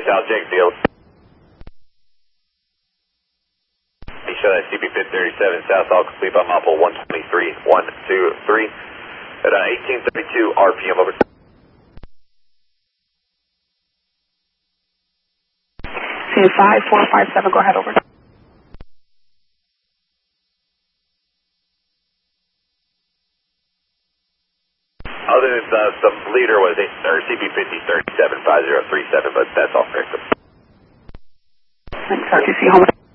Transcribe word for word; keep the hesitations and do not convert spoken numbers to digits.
South Jake Field. You show that C B fifty thirty-seven South, all complete by mile pool one twenty-three, one two three, at uh, eighteen thirty-two R P M, over. C five four five seven, go ahead, over. Other than uh, some leader was a or C B fifty thirty-seven five zero three seven, but that's all correct. Thanks, R T C, home.